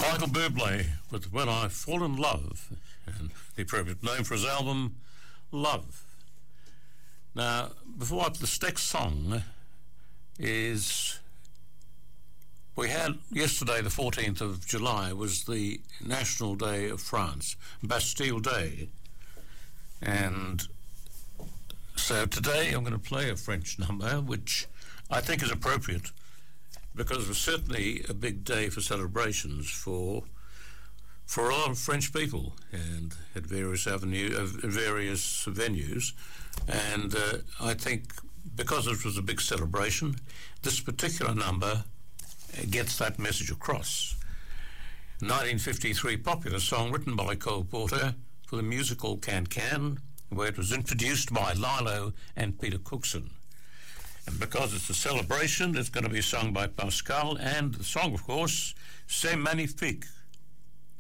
Michael Bublé with When I Fall in Love, and the appropriate name for his album, Love. Now, before I put this next song is, we had yesterday, the 14th of July, was the National Day of France, Bastille Day. And so today I'm going to play a French number, which I think is appropriate, because it was certainly a big day for celebrations for a lot of French people, and at various venues. And I think because it was a big celebration, this particular number gets that message across. 1953 popular song written by Cole Porter for the musical Can-Can, where it was introduced by Lilo and Peter Cookson. And because it's a celebration, it's going to be sung by Pascal, and the song, of course, C'est Magnifique.